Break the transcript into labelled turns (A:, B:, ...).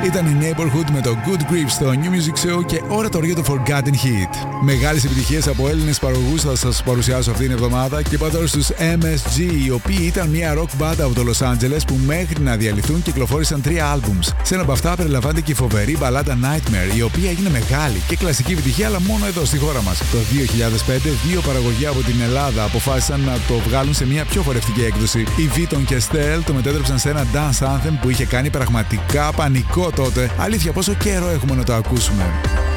A: Ήταν η Neighborhood με το Good Grief στο New Music Show και ώρα τώρα για το Forgotten Hit. Μεγάλες επιτυχίες από Έλληνες παραγωγούς θα σας παρουσιάσω αυτήν την εβδομάδα και πάω τώρα στους MSG, οι οποίοι ήταν μια rock band από το Los Angeles που μέχρι να διαλυθούν κυκλοφόρησαν 3 albums. Σε ένα από αυτά περιλαμβάνεται και η φοβερή μπαλάντα Nightmare, η οποία έγινε μεγάλη και κλασική επιτυχία, αλλά μόνο εδώ στη χώρα μας. Το 2005 δύο παραγωγοί από την Ελλάδα αποφάσισαν να το βγάλουν σε μια πιο χορευτική έκδοση. Οι Βίτον και Στέλ το μετέτρεψαν σε ένα dance anthem που είχε κάνει πραγματικά πανικό τότε. Αλήθεια, πόσο καιρό έχουμε να το ακούσουμε.